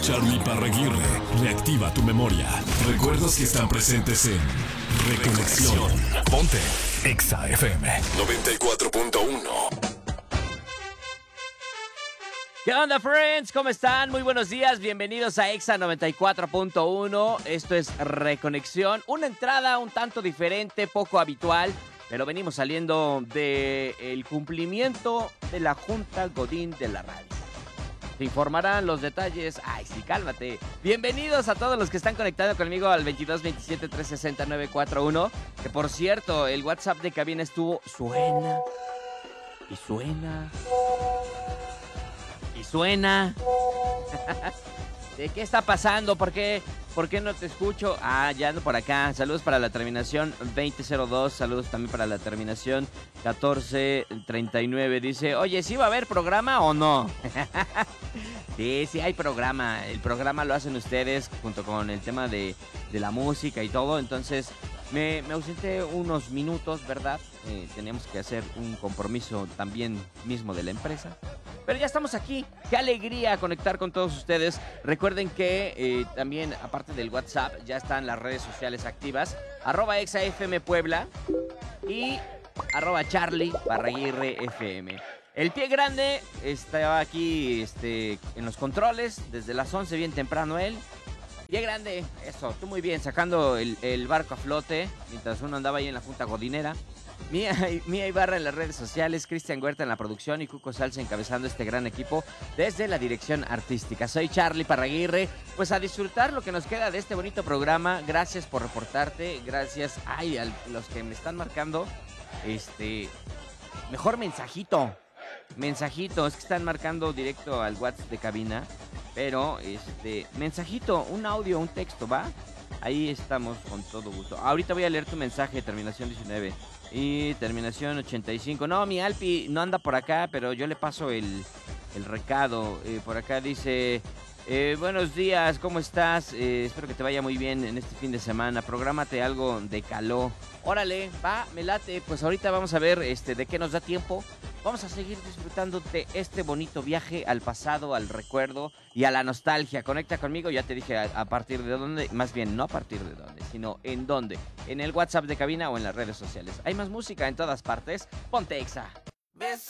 Charlie Parraguirre reactiva tu memoria. Recuerdos que están presentes en Reconexión. Ponte Exa FM 94.1. ¿Qué onda, friends? ¿Cómo están? Muy buenos días, bienvenidos a Exa 94.1. Esto es Reconexión, una entrada un tanto diferente, poco habitual, pero venimos saliendo del cumplimiento de la Junta Godín de la radio. Te informarán los detalles. Ay, sí, cálmate. Bienvenidos a todos los que están conectados conmigo al 22 27 360 941. Que por cierto, el WhatsApp de cabina suena y suena y suena. ¿De qué está pasando? ¿Por qué no te escucho? Ah, ya ando por acá. Saludos para la terminación 2002. Saludos también para la terminación 1439. Dice, oye, ¿sí va a haber programa o no? Sí hay programa. El programa lo hacen ustedes junto con el tema de la música y todo. Entonces, me ausenté unos minutos, ¿verdad? Teníamos que hacer un compromiso también mismo de la empresa. Pero ya estamos aquí. Qué alegría conectar con todos ustedes. Recuerden que también, aparte del WhatsApp, ya están las redes sociales activas. @ExaFMPuebla y @Charlie Parraguirre FM. El pie grande está aquí en los controles. Desde las 11 bien temprano él. Pie grande, eso, tú muy bien, sacando el barco a flote. Mientras uno andaba ahí en la Junta Godinera. Mía Ibarra en las redes sociales, Cristian Huerta en la producción y Cuco Salsa encabezando este gran equipo desde la dirección artística. Soy Charlie Parraguirre, pues a disfrutar lo que nos queda de este bonito programa. Gracias por reportarte, gracias a los que me están marcando. Mejor mensajito, es que están marcando directo al WhatsApp de cabina, pero mensajito, un audio, un texto, ¿va? Ahí estamos con todo gusto. Ahorita voy a leer tu mensaje, terminación 19 y terminación 85. No, mi Alpi no anda por acá, pero yo le paso el recado. Por acá dice, buenos días, ¿cómo estás? Espero que te vaya muy bien en este fin de semana. Prográmate algo de caló. Órale, va, me late. Pues ahorita vamos a ver de qué nos da tiempo. Vamos a seguir disfrutando de este bonito viaje al pasado, al recuerdo y a la nostalgia. Conecta conmigo, ya te dije a partir de dónde, más bien no a partir de dónde, sino en dónde. En el WhatsApp de cabina o en las redes sociales. Hay más música en todas partes. Ponte Exa.